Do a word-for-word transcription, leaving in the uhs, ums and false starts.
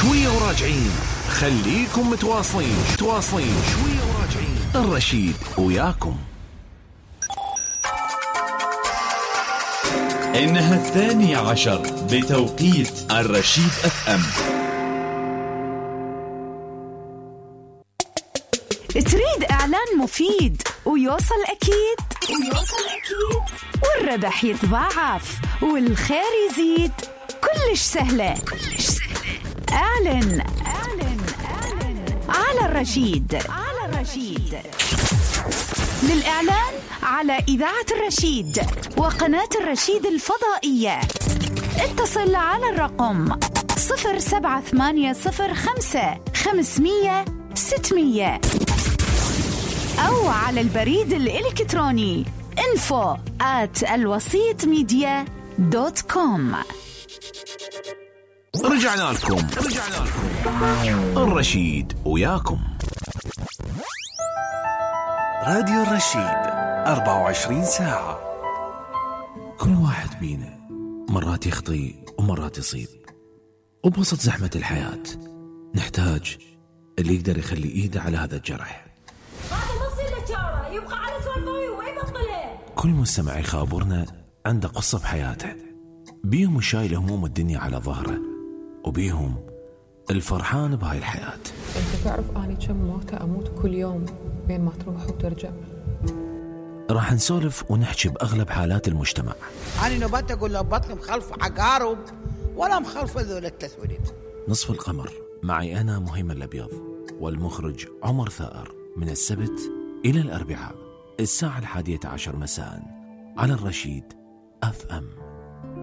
شوية وراجعين، خليكم متواصلين متواصلين شوية وراجعين. الرشيد وياكم. إنها الثانية عشر بتوقيت الرشيد أف أم. تريد إعلان مفيد ويوصل أكيد ويوصل أكيد والربح يتضاعف والخير يزيد؟ كلش سهلة كلش سهلة. أعلن أعلن أعلن على الرشيد على الرشيد. للإعلان على إذاعة الرشيد وقناة الرشيد الفضائية اتصل على الرقم صفر سبعة ثمانية صفر خمسة خمسمية ستمية أو على البريد الإلكتروني info at الوسيط ميديا دوت كوم. رجعنا لكم رجعنا لكم الرشيد وياكم. راديو الرشيد أربعة وعشرين ساعة. كل واحد بينا مرات يخطي ومرات يصيب، وبوسط زحمة الحياة نحتاج اللي يقدر يخلي إيده على هذا الجرح. يبقى على سوالفوي ويبطله. كل مستمع يخابرنا عنده قصة بحياته، بيهم شايل هموم الدنيا على ظهره، وبيهم الفرحان بهاي الحياة. انت تعرف اني كم موتة اموت كل يوم بين ما تروح وترجع. راح نسولف ونحكي بأغلب حالات المجتمع. أنا نبات أقول له بطل مخلف عقارب ولا مخلف ذول التسويلين. نصف القمر معي أنا مهيمن الأبيض والمخرج عمر ثائر، من السبت إلى الأربعاء الساعة الحادية عشر مساء على الرشيد أف أم.